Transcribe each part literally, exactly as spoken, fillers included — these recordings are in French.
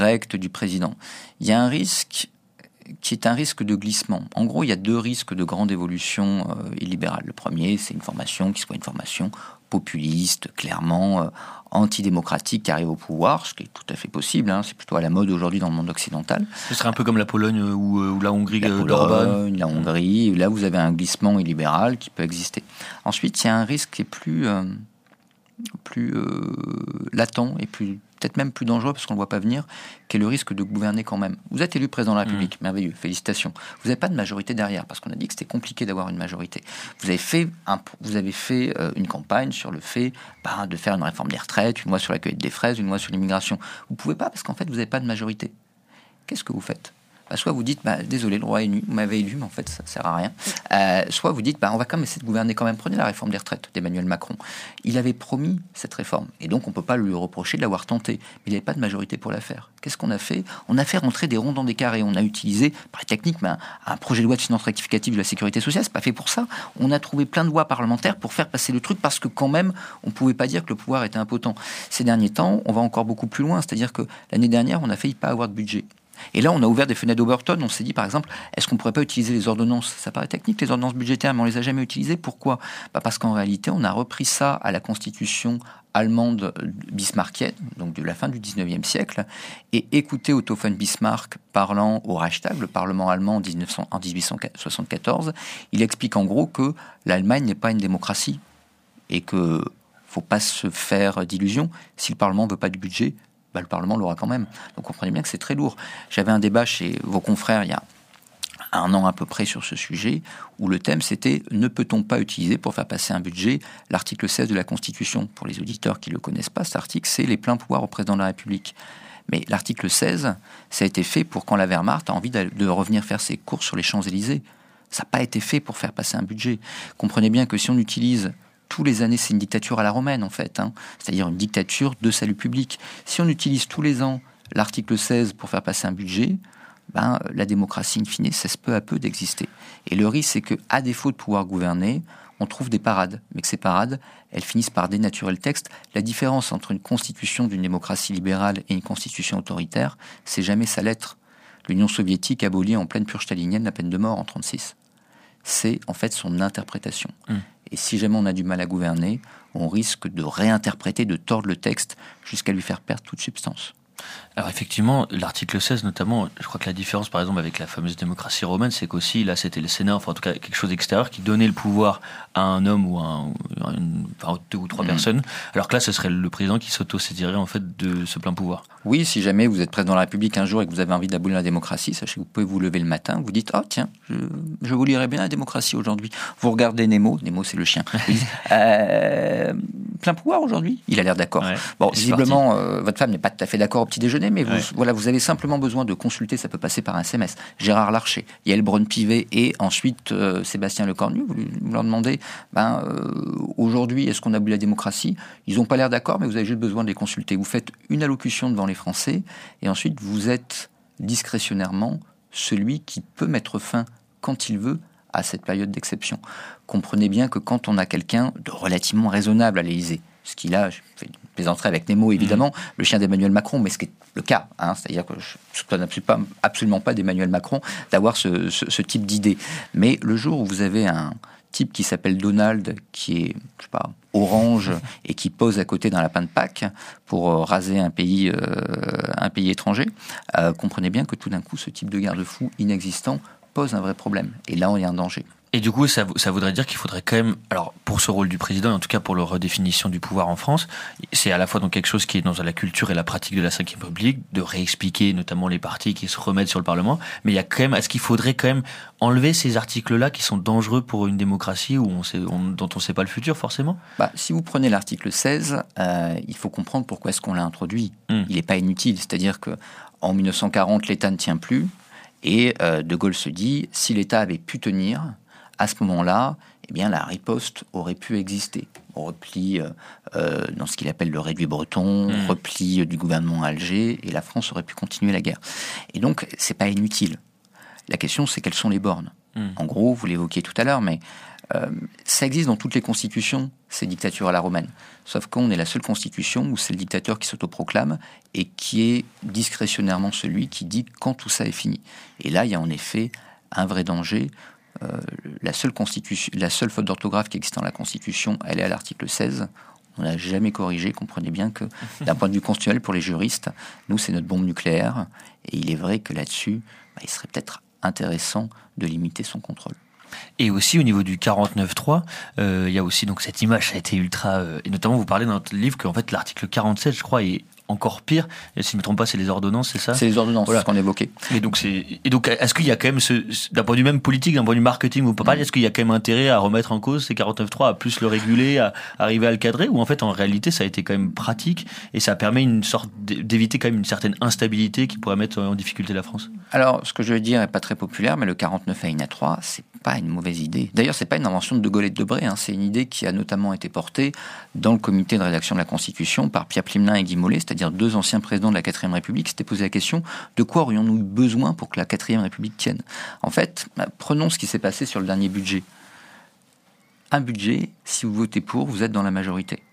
direct du président. Il y a un risque qui est un risque de glissement. En gros, il y a deux risques de grande évolution euh, illibérale. Le premier, c'est une formation qui soit une formation populiste, clairement euh, antidémocratique, qui arrive au pouvoir, ce qui est tout à fait possible. Hein, c'est plutôt à la mode aujourd'hui dans le monde occidental. Ce serait un peu comme la Pologne ou, ou la Hongrie la d'Orban. Pologne, la Hongrie. Là, vous avez un glissement illibéral qui peut exister. Ensuite, il y a un risque qui est plus, euh, plus euh, latent et plus peut-être même plus dangereux parce qu'on ne le voit pas venir, qui est le risque de gouverner quand même. Vous êtes élu président de la République, mmh. merveilleux, félicitations. Vous n'avez pas de majorité derrière, parce qu'on a dit que c'était compliqué d'avoir une majorité. Vous avez fait, un, vous avez fait euh, une campagne sur le fait bah, de faire une réforme des retraites, une loi sur la cueillette des fraises, une loi sur l'immigration. Vous ne pouvez pas, parce qu'en fait, vous n'avez pas de majorité. Qu'est-ce que vous faites ? Bah, soit vous dites, bah, désolé, le roi est nu, vous m'avez élu, mais en fait, ça ne sert à rien. Euh, soit vous dites, bah, on va quand même essayer de gouverner quand même. Prenez la réforme des retraites d'Emmanuel Macron. Il avait promis cette réforme, et donc on ne peut pas lui reprocher de l'avoir tentée. Mais il n'avait pas de majorité pour la faire. Qu'est-ce qu'on a fait ? On a fait rentrer des ronds dans des carrés. On a utilisé, par les techniques, mais un, un projet de loi de finances rectificative de la sécurité sociale, c'est pas fait pour ça. On a trouvé plein de lois parlementaires pour faire passer le truc, parce que quand même, on ne pouvait pas dire que le pouvoir était impotent. Ces derniers temps, on va encore beaucoup plus loin. C'est-à-dire que l'année dernière, on a failli pas avoir de budget. Et là, on a ouvert des fenêtres d'Oberton. On s'est dit, par exemple, est-ce qu'on ne pourrait pas utiliser les ordonnances ? Ça paraît technique, les ordonnances budgétaires, mais on ne les a jamais utilisées. Pourquoi ? Bah parce qu'en réalité, on a repris ça à la constitution allemande bismarckienne, donc de la fin du dix-neuvième siècle, et écoutez Otto von Bismarck parlant au Reichstag, le Parlement allemand en, dix-neuf cents, en dix-huit cent soixante-quatorze. Il explique en gros que l'Allemagne n'est pas une démocratie et qu'il ne faut pas se faire d'illusions. Si le Parlement ne veut pas du budget, bah, le Parlement l'aura quand même. Donc comprenez bien que c'est très lourd. J'avais un débat chez vos confrères il y a un an à peu près sur ce sujet, où le thème c'était « Ne peut-on pas utiliser pour faire passer un budget l'article seize de la Constitution ?» Pour les auditeurs qui ne le connaissent pas, cet article, c'est les pleins pouvoirs au président de la République. Mais l'article seize, ça a été fait pour quand la Wehrmacht a envie de revenir faire ses courses sur les Champs-Élysées. Ça n'a pas été fait pour faire passer un budget. Comprenez bien que si on utilise tous les années, c'est une dictature à la romaine, en fait, hein, c'est-à-dire une dictature de salut public. Si on utilise tous les ans l'article seize pour faire passer un budget, ben, la démocratie, in fine, cesse peu à peu d'exister. Et le risque, c'est qu'à défaut de pouvoir gouverner, on trouve des parades, mais que ces parades, elles finissent par dénaturer le texte. La différence entre une constitution d'une démocratie libérale et une constitution autoritaire, c'est jamais sa lettre. L'Union soviétique abolit en pleine purge stalinienne la peine de mort en trente-six. C'est en fait son interprétation. Mmh. Et si jamais on a du mal à gouverner, on risque de réinterpréter, de tordre le texte jusqu'à lui faire perdre toute substance. Alors effectivement, l'article seize notamment, je crois que la différence par exemple avec la fameuse démocratie romaine, c'est qu'aussi là c'était le Sénat, enfin en tout cas quelque chose d'extérieur qui donnait le pouvoir à un homme ou à un, une, enfin, deux ou trois mmh. personnes, alors que là ce serait le président qui s'auto-saisirait en fait de ce plein pouvoir. Oui, si jamais vous êtes président de la République un jour et que vous avez envie d'abolir la démocratie, sachez que vous pouvez vous lever le matin, vous dites « Oh tiens, je, je vous lirai bien la démocratie aujourd'hui ». Vous regardez Nemo, Nemo c'est le chien, euh, plein pouvoir aujourd'hui, il a l'air d'accord. Ouais, bon, visiblement, euh, votre femme n'est pas tout à fait d'accord au petit déjeuner, mais vous, ouais. voilà, vous avez simplement besoin de consulter, ça peut passer par un S M S. Gérard Larcher, Yael Braun-Pivet et ensuite euh, Sébastien Lecornu, vous, vous leur demandez, ben, euh, aujourd'hui, est-ce qu'on abolit la démocratie ? Ils n'ont pas l'air d'accord, mais vous avez juste besoin de les consulter. Vous faites une allocution devant les Français, et ensuite vous êtes discrétionnairement celui qui peut mettre fin, quand il veut, à cette période d'exception. Comprenez bien que quand on a quelqu'un de relativement raisonnable à l'Élysée, ce qu'il a, je fais une plaisanterie avec Nemo évidemment, mmh. le chien d'Emmanuel Macron, mais ce qui est le cas, hein, c'est-à-dire que je ne soupçonne absolument, absolument pas d'Emmanuel Macron d'avoir ce, ce, ce type d'idée. Mais le jour où vous avez un type qui s'appelle Donald, qui est, je sais pas, orange, et qui pose à côté d'un lapin de Pâques pour euh, raser un pays, euh, un pays étranger, euh, comprenez bien que tout d'un coup, ce type de garde-fou inexistant pose un vrai problème. Et là, on est en danger. Et du coup, ça, ça voudrait dire qu'il faudrait quand même, alors pour ce rôle du président, et en tout cas pour la redéfinition du pouvoir en France, c'est à la fois donc quelque chose qui est dans la culture et la pratique de la cinquième République, de réexpliquer notamment les partis qui se remettent sur le Parlement, mais il y a quand même, est-ce qu'il faudrait quand même enlever ces articles-là qui sont dangereux pour une démocratie où on sait, on, dont on ne sait pas le futur forcément ? Bah, si vous prenez l'article seize, euh, il faut comprendre pourquoi est-ce qu'on l'a introduit. Mmh. Il n'est pas inutile, c'est-à-dire qu'en dix-neuf cent quarante, l'État ne tient plus, et euh, De Gaulle se dit, si l'État avait pu tenir, à ce moment-là, eh bien, la riposte aurait pu exister. Repli euh, euh, dans ce qu'il appelle le réduit breton, mmh. repli du gouvernement à Alger, et la France aurait pu continuer la guerre. Et donc, c'est pas inutile. La question, c'est quelles sont les bornes. Mmh. En gros, vous l'évoquiez tout à l'heure, mais Euh, ça existe dans toutes les constitutions, ces dictatures à la romaine. Sauf qu'on est la seule constitution où c'est le dictateur qui s'autoproclame et qui est discrétionnairement celui qui dit quand tout ça est fini. Et là, il y a en effet un vrai danger. Euh, la, seule constitution, la seule faute d'orthographe qui existe dans la Constitution, elle est à l'article seize. On n'a jamais corrigé. Comprenez bien que, d'un point de vue constitutionnel, pour les juristes, nous, c'est notre bombe nucléaire. Et il est vrai que là-dessus, bah, il serait peut-être intéressant de limiter son contrôle. Et aussi au niveau du quarante-neuf trois, euh, il y a aussi donc cette image, ça a été ultra... Euh, et notamment, vous parlez dans votre livre qu'en fait, l'article quarante-sept, je crois, est encore pire. Et si je ne me trompe pas, c'est les ordonnances, c'est ça ? C'est les ordonnances, voilà. C'est ce qu'on évoquait. Et donc, c'est, et donc, est-ce qu'il y a quand même, ce, d'un point de vue même politique, d'un point de vue marketing, vous parlez, est-ce qu'il y a quand même intérêt à remettre en cause ces quarante-neuf trois, à plus le réguler, à arriver à le cadrer, ou en fait, en réalité, ça a été quand même pratique et ça permet une sorte d'éviter quand même une certaine instabilité qui pourrait mettre en difficulté la France ? Alors, ce que je veux dire n'est pas très populaire, mais le quarante-neuf alinéa trois, c'est pas une mauvaise idée. D'ailleurs, c'est pas une invention de De Gaulle et de Debré, hein. C'est une idée qui a notamment été portée dans le comité de rédaction de la Constitution par Pierre Plimlin et Guy Mollet, c'est-à-dire deux anciens présidents de la quatrième République, s'étaient posé la question de quoi aurions-nous eu besoin pour que la quatrième République tienne. En fait, bah, prenons ce qui s'est passé sur le dernier budget. Un budget, si vous votez pour, vous êtes dans la majorité.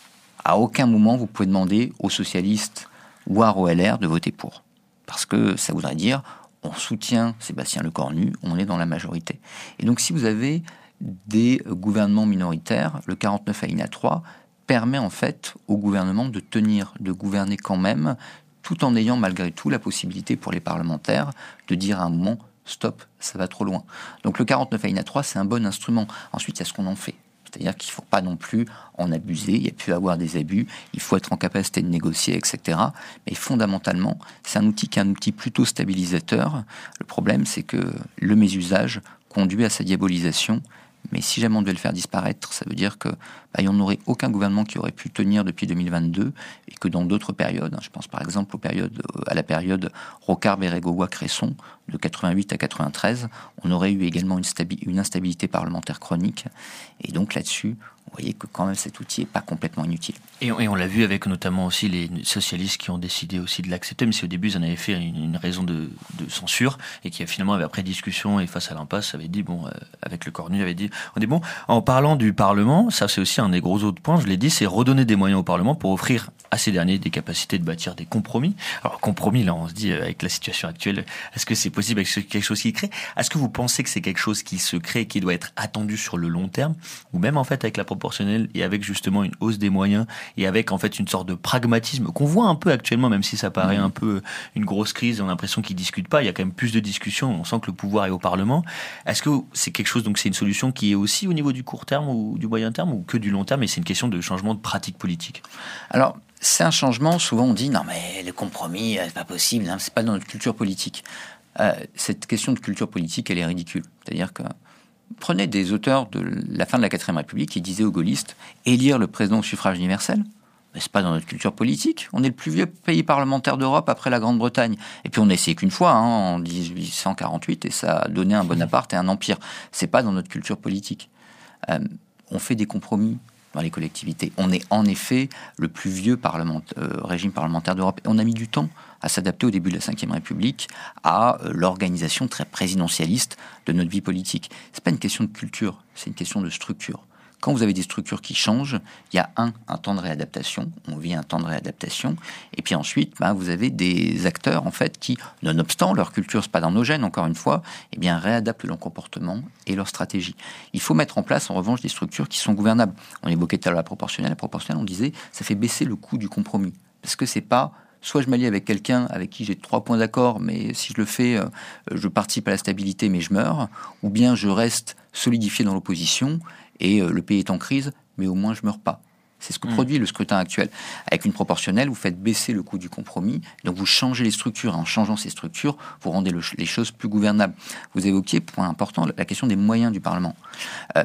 À aucun moment, vous pouvez demander aux socialistes ou à O L R de voter pour. Parce que ça voudrait dire, on soutient Sébastien Lecornu, on est dans la majorité. Et donc, si vous avez des gouvernements minoritaires, le quarante-neuf alinéa trois permet en fait au gouvernement de tenir, de gouverner quand même, tout en ayant malgré tout la possibilité pour les parlementaires de dire à un moment « stop, ça va trop loin ». Donc le quarante-neuf alinéa trois, c'est un bon instrument. Ensuite, il y a ce qu'on en fait. C'est-à-dire qu'il ne faut pas non plus en abuser, il y a pu avoir des abus, il faut être en capacité de négocier, et cetera. Mais fondamentalement, c'est un outil qui est un outil plutôt stabilisateur. Le problème, c'est que le mésusage conduit à sa diabolisation. Mais si jamais on devait le faire disparaître, ça veut dire que bah, il n'y en aurait aucun gouvernement qui aurait pu tenir depuis deux mille vingt-deux et que dans d'autres périodes, hein, je pense par exemple aux périodes, à la période Rocard-Bérégovoy-Cresson de quatre-vingt-huit à quatre-vingt-treize, on aurait eu également une, stabi- une instabilité parlementaire chronique. Et donc là-dessus, vous voyez que quand même cet outil n'est pas complètement inutile. Et on, et on l'a vu avec notamment aussi les socialistes qui ont décidé aussi de l'accepter, mais si au début ils en avaient fait une, une raison de, de censure et qui finalement avait après discussion et face à l'impasse avait dit bon, euh, avec le Cornu avait dit on dit bon, en parlant du Parlement, ça c'est aussi un des gros autres points, je l'ai dit, c'est redonner des moyens au Parlement pour offrir à ces derniers des capacités de bâtir des compromis. Alors compromis, là on se dit avec la situation actuelle, est-ce que c'est possible, est-ce que c'est quelque chose qui crée ? Est-ce que vous pensez que c'est quelque chose qui se crée, qui doit être attendu sur le long terme, ou même en fait avec la proportionnelle et avec justement une hausse des moyens et avec en fait une sorte de pragmatisme qu'on voit un peu actuellement, même si ça paraît un peu une grosse crise, on a l'impression qu'ils discutent pas, il y a quand même plus de discussions, on sent que le pouvoir est au Parlement. Est-ce que c'est quelque chose, donc c'est une solution qui est aussi au niveau du court terme ou du moyen terme ou que du long terme, et c'est une question de changement de pratique politique ? Alors, c'est un changement, souvent on dit non mais le compromis, c'est pas possible, hein, c'est pas dans notre culture politique. Euh, cette question de culture politique, elle est ridicule. C'est-à-dire que prenez des auteurs de la fin de la quatrième République qui disaient aux gaullistes élire le président au suffrage universel. Mais c'est pas dans notre culture politique. On est le plus vieux pays parlementaire d'Europe après la Grande-Bretagne. Et puis on n'a essayé qu'une fois, hein, en dix-huit cent quarante-huit, et ça a donné un Bonaparte et un empire. C'est pas dans notre culture politique. Euh, on fait des compromis dans les collectivités. On est en effet le plus vieux parlement, euh, régime parlementaire d'Europe. Et on a mis du temps à s'adapter au début de la cinquième République à euh, l'organisation très présidentialiste de notre vie politique. C'est pas une question de culture, c'est une question de structure. Quand vous avez des structures qui changent, il y a un, un temps de réadaptation, on vit un temps de réadaptation, et puis ensuite, ben, vous avez des acteurs en fait qui, nonobstant leur culture, c'est pas dans nos gènes encore une fois, eh bien réadaptent leur comportement et leur stratégie. Il faut mettre en place en revanche des structures qui sont gouvernables. On évoquait tout à l'heure la proportionnelle, la proportionnelle, on disait, ça fait baisser le coût du compromis, parce que c'est pas soit je m'allie avec quelqu'un avec qui j'ai trois points d'accord, mais si je le fais, euh, je participe à la stabilité, mais je meurs, ou bien je reste solidifié dans l'opposition, et euh, le pays est en crise, mais au moins je meurs pas. C'est ce que mmh. produit le scrutin actuel. Avec une proportionnelle, vous faites baisser le coût du compromis, donc vous changez les structures. En changeant ces structures, vous rendez le, les choses plus gouvernables. Vous évoquiez, point important, la question des moyens du Parlement. Euh,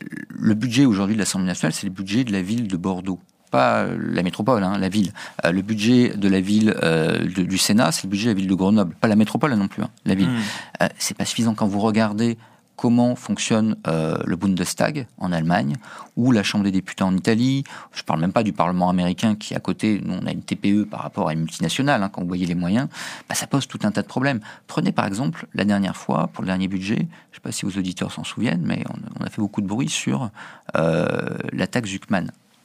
le budget aujourd'hui de l'Assemblée nationale, c'est le budget de la ville de Bordeaux. Pas la métropole, hein, la ville. Euh, le budget de la ville euh, de, du Sénat, c'est le budget de la ville de Grenoble. Pas la métropole non plus, hein, la ville. Mmh. Euh, c'est pas suffisant quand vous regardez comment fonctionne euh, le Bundestag en Allemagne ou la Chambre des députés en Italie. Je ne parle même pas du Parlement américain qui, à côté, nous, on a une T P E par rapport à une multinationale, hein, quand vous voyez les moyens, bah, ça pose tout un tas de problèmes. Prenez par exemple, la dernière fois, pour le dernier budget, je ne sais pas si vos auditeurs s'en souviennent, mais on, on a fait beaucoup de bruit sur euh, la taxe Zuckman.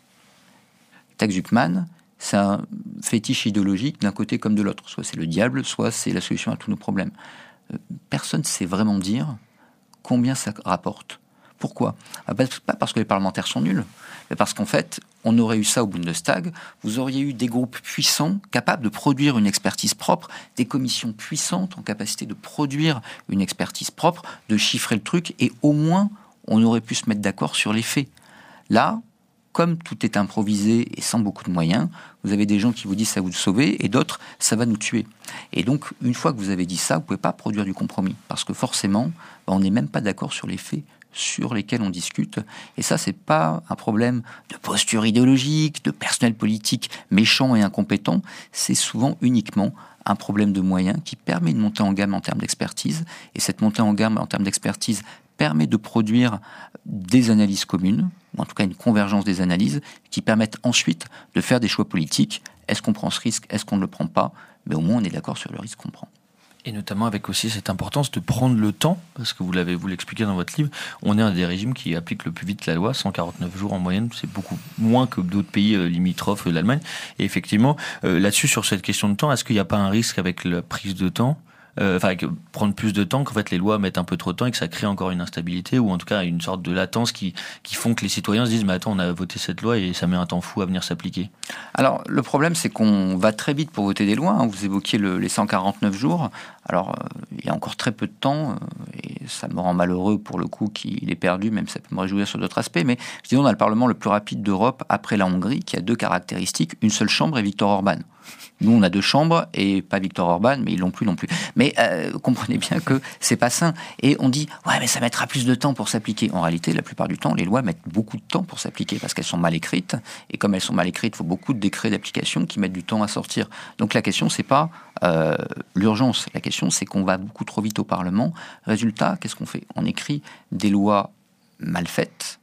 La taxe Zuckman, c'est un fétiche idéologique d'un côté comme de l'autre. Soit c'est le diable, soit c'est la solution à tous nos problèmes. Euh, personne ne sait vraiment dire combien ça rapporte. Pourquoi ? Pas parce que les parlementaires sont nuls, mais parce qu'en fait, on aurait eu ça au Bundestag, vous auriez eu des groupes puissants, capables de produire une expertise propre, des commissions puissantes en capacité de produire une expertise propre, de chiffrer le truc, et au moins, on aurait pu se mettre d'accord sur les faits. Là, comme tout est improvisé et sans beaucoup de moyens, vous avez des gens qui vous disent ça va vous sauver et d'autres ça va nous tuer. Et donc, une fois que vous avez dit ça, vous ne pouvez pas produire du compromis parce que forcément, on n'est même pas d'accord sur les faits sur lesquels on discute. Et ça, c'est pas un problème de posture idéologique, de personnel politique méchant et incompétent. C'est souvent uniquement un problème de moyens qui permet de monter en gamme en termes d'expertise. Et cette montée en gamme en termes d'expertise permet de produire des analyses communes, ou en tout cas une convergence des analyses, qui permettent ensuite de faire des choix politiques. Est-ce qu'on prend ce risque ? Est-ce qu'on ne le prend pas ? Mais au moins, on est d'accord sur le risque qu'on prend. Et notamment avec aussi cette importance de prendre le temps, parce que vous l'avez vous l'expliquez dans votre livre, on est un des régimes qui appliquent le plus vite la loi, cent quarante-neuf jours en moyenne, c'est beaucoup moins que d'autres pays euh, limitrophes, euh, l'Allemagne. Et effectivement, euh, là-dessus, sur cette question de temps, est-ce qu'il n'y a pas un risque avec la prise de temps ? Euh, enfin, avec prendre plus de temps, qu'en fait les lois mettent un peu trop de temps et que ça crée encore une instabilité ou en tout cas une sorte de latence qui, qui font que les citoyens se disent mais attends, on a voté cette loi et ça met un temps fou à venir s'appliquer. Alors le problème c'est qu'on va très vite pour voter des lois, hein. Vous évoquiez le, les cent quarante-neuf jours, alors euh, il y a encore très peu de temps euh, et ça me rend malheureux pour le coup qu'il ait perdu, même ça peut me réjouir sur d'autres aspects, mais je dis on a le Parlement le plus rapide d'Europe après la Hongrie qui a deux caractéristiques, une seule chambre et Viktor Orban. Nous, on a deux chambres et pas Viktor Orban, mais ils l'ont plus non plus. Mais euh, comprenez bien que c'est pas sain. Et on dit, ouais, mais ça mettra plus de temps pour s'appliquer. En réalité, la plupart du temps, les lois mettent beaucoup de temps pour s'appliquer parce qu'elles sont mal écrites. Et comme elles sont mal écrites, il faut beaucoup de décrets d'application qui mettent du temps à sortir. Donc la question, c'est pas euh, l'urgence. La question, c'est qu'on va beaucoup trop vite au Parlement. Résultat, qu'est-ce qu'on fait ? On écrit des lois mal faites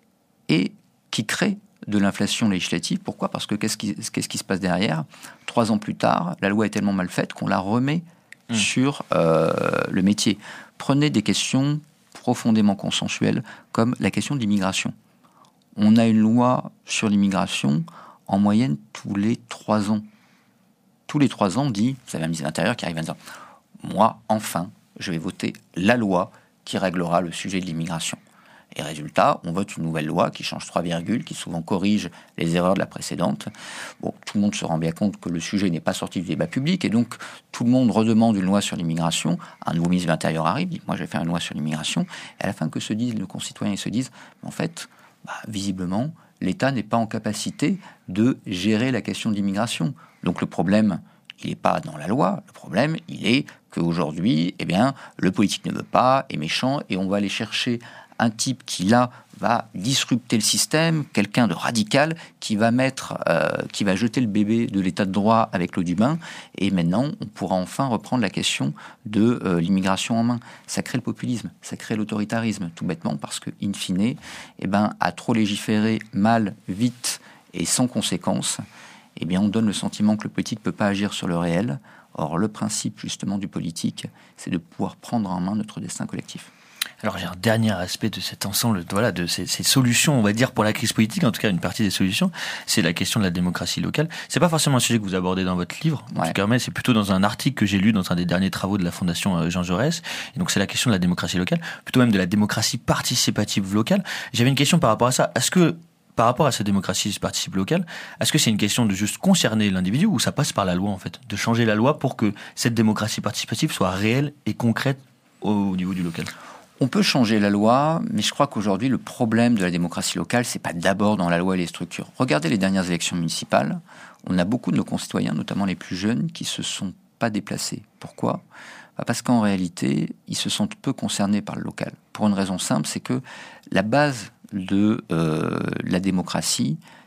et qui créent de l'inflation législative. Pourquoi ? Parce que qu'est-ce qui, qu'est-ce qui se passe derrière ? Trois ans plus tard, la loi est tellement mal faite qu'on la remet mmh. sur euh, le métier. Prenez des questions profondément consensuelles, comme la question de l'immigration. On a une loi sur l'immigration en moyenne tous les trois ans. Tous les trois ans, on dit, vous avez un ministre de l'Intérieur qui arrive à dire « Moi, enfin, je vais voter la loi qui réglera le sujet de l'immigration ». Et résultat, on vote une nouvelle loi qui change trois virgules, qui souvent corrige les erreurs de la précédente. Bon, tout le monde se rend bien compte que le sujet n'est pas sorti du débat public, et donc tout le monde redemande une loi sur l'immigration. Un nouveau ministre de l'Intérieur arrive, dit « Moi, je vais faire une loi sur l'immigration ». Et à la fin, que se disent nos concitoyens ? Ils se disent « En fait, bah, visiblement, l'État n'est pas en capacité de gérer la question de l'immigration. Donc le problème, il n'est pas dans la loi. Le problème, il est qu'aujourd'hui, eh bien, le politique ne veut pas, est méchant, et on va aller chercher un type qui, là, va disrupter le système, quelqu'un de radical qui va mettre, euh, qui va jeter le bébé de l'état de droit avec l'eau du bain, et maintenant, on pourra enfin reprendre la question de euh, l'immigration en main. Ça crée le populisme, ça crée l'autoritarisme, tout bêtement, parce que, in fine, eh ben, à trop légiférer mal, vite et sans conséquence, eh bien, on donne le sentiment que le politique ne peut pas agir sur le réel. Or, le principe, justement, du politique, c'est de pouvoir prendre en main notre destin collectif. Alors j'ai un dernier aspect de cet ensemble, voilà, de ces, ces solutions, on va dire, pour la crise politique, en tout cas une partie des solutions, c'est la question de la démocratie locale. C'est pas forcément un sujet que vous abordez dans votre livre, en ouais. tout cas, mais c'est plutôt dans un article que j'ai lu dans un des derniers travaux de la Fondation Jean Jaurès. Et donc c'est la question de la démocratie locale, plutôt même de la démocratie participative locale. J'avais une question par rapport à ça. Est-ce que par rapport à cette démocratie participative locale, est-ce que c'est une question de juste concerner l'individu ou ça passe par la loi en fait, de changer la loi pour que cette démocratie participative soit réelle et concrète au niveau du local ? On peut changer la loi, mais je crois qu'aujourd'hui, le problème de la démocratie locale, c'est pas d'abord dans la loi et les structures. Regardez les dernières élections municipales. On a beaucoup de nos concitoyens, notamment les plus jeunes, qui se sont pas déplacés. Pourquoi ? Parce qu'en réalité, ils se sentent peu concernés par le local. Pour une raison simple, c'est que la base de euh, la démocratie,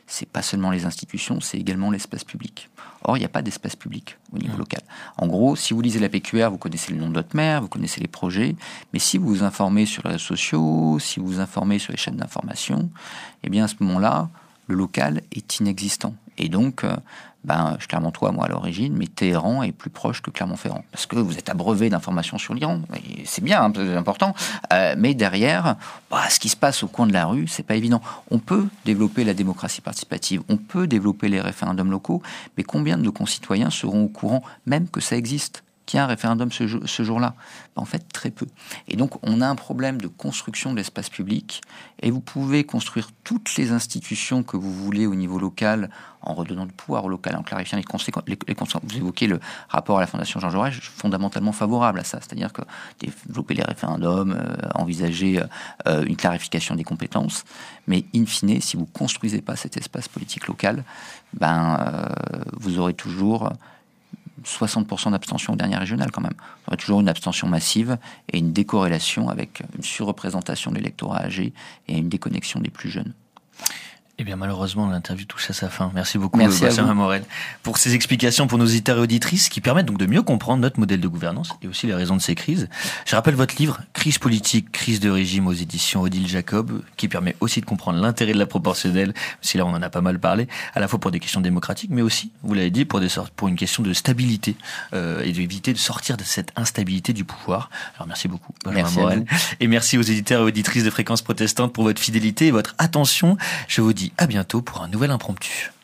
c'est pas seulement les institutions, c'est également l'espace public. Or, il n'y a pas d'espace public au niveau mmh. local. En gros, si vous lisez la P Q R, vous connaissez le nom de votre maire, vous connaissez les projets, mais si vous vous informez sur les réseaux sociaux, si vous vous informez sur les chaînes d'information, eh bien à ce moment-là, le local est inexistant. Et donc, euh, ben, je suis Clermontois, moi, à l'origine, mais Téhéran est plus proche que Clermont-Ferrand. Parce que vous êtes abreuvé d'informations sur l'Iran. Et c'est bien, hein, c'est important. Euh, mais derrière, bah, ce qui se passe au coin de la rue, c'est pas évident. On peut développer la démocratie participative, on peut développer les référendums locaux, mais combien de nos concitoyens seront au courant, même que ça existe, qu'il y a un référendum ce, jour, ce jour-là? En fait, très peu. Et donc, on a un problème de construction de l'espace public, et vous pouvez construire toutes les institutions que vous voulez au niveau local, en redonnant du pouvoir au local, en clarifiant les conséquences. Les, les conséquences. Vous évoquez le rapport à la Fondation Jean Jaurès, je suis fondamentalement favorable à ça, c'est-à-dire que développer les référendums, euh, envisager euh, une clarification des compétences, mais in fine, si vous ne construisez pas cet espace politique local, ben, euh, vous aurez toujours soixante pour cent d'abstention aux dernières régionales quand même. Il y aura toujours une abstention massive et une décorrélation avec une surreprésentation de l'électorat âgé et une déconnexion des plus jeunes. Eh bien, malheureusement, l'interview touche à sa fin. Merci beaucoup, Merci Benjamin Morel, pour ces explications pour nos auditeurs et auditrices qui permettent donc de mieux comprendre notre modèle de gouvernance et aussi les raisons de ces crises. Je rappelle votre livre, Crise politique, crise de régime aux éditions Odile Jacob, qui permet aussi de comprendre l'intérêt de la proportionnelle, si là on en a pas mal parlé, à la fois pour des questions démocratiques, mais aussi, vous l'avez dit, pour, des sortes, pour une question de stabilité euh, et d'éviter de sortir de cette instabilité du pouvoir. Alors merci beaucoup, Benjamin merci Morel. Et merci aux éditeurs et auditrices de Fréquences Protestantes pour votre fidélité et votre attention. Je vous dis à bientôt pour un nouvel impromptu.